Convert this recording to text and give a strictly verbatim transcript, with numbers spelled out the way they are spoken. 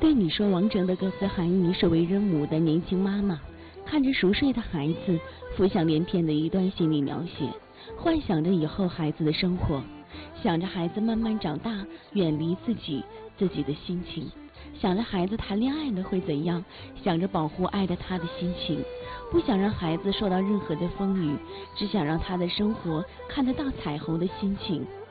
对你说王哲的歌词含义是为人母的年轻妈妈，看着熟睡的孩子，浮想联翩的一段心理描写，幻想着以后孩子的生活，想着孩子慢慢长大，远离自己，自己的心情，想着孩子谈恋爱了会怎样，想着保护爱的他的心情，不想让孩子受到任何的风雨，只想让他的生活看得到彩虹的心情。